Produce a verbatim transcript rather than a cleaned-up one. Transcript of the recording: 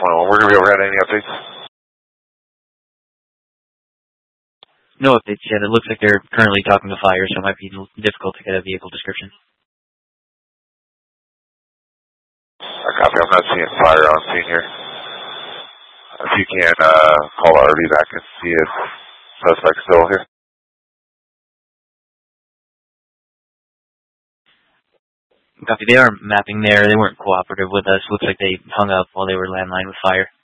twenty-one. We're going to be overhead. Any updates? No updates yet. It looks like they're currently talking to fire, so it might be difficult to get a vehicle description. I copy. I'm not seeing fire on scene here. If you can, uh, call R D back and see if suspect's still here. Copy. They are mapping there. They weren't cooperative with us. Looks like they hung up while they were landline with fire.